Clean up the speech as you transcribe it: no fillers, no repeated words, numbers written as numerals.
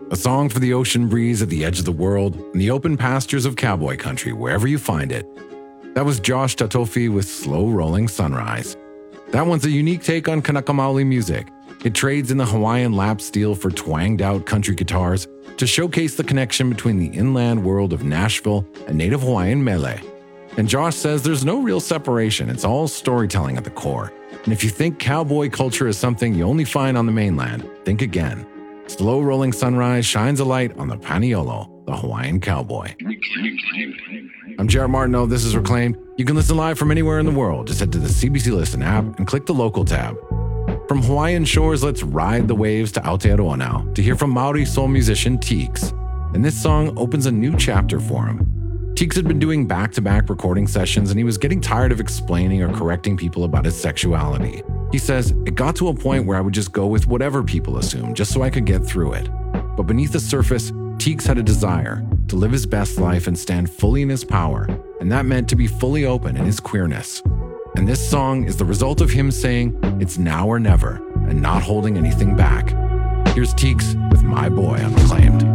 A song for the ocean breeze at the edge of the world and the open pastures of cowboy country wherever you find it. That was Josh Tatofi with Slow Rolling Sunrise. That one's a unique take on Kanaka Maoli music. It trades in the Hawaiian lap steel for twanged out country guitars to showcase the connection between the inland world of Nashville and native Hawaiian mele. And Josh says there's no real separation, it's all storytelling at the core. And if you think cowboy culture is something you only find on the mainland, think again. Slow Rolling Sunrise shines a light on the Paniolo, the Hawaiian cowboy. I'm Jared Martineau, this is Reclaimed. You can listen live from anywhere in the world. Just head to the CBC Listen app and click the local tab. From Hawaiian shores, let's ride the waves to Aotearoa now to hear from Maori soul musician Teeks. And this song opens a new chapter for him. Teeks had been doing back-to-back recording sessions and he was getting tired of explaining or correcting people about his sexuality. He says, it got to a point where I would just go with whatever people assumed just so I could get through it. But beneath the surface, Teeks had a desire to live his best life and stand fully in his power, and that meant to be fully open in his queerness. And this song is the result of him saying, it's now or never, and not holding anything back. Here's Teeks with My Boy on Reclaimed.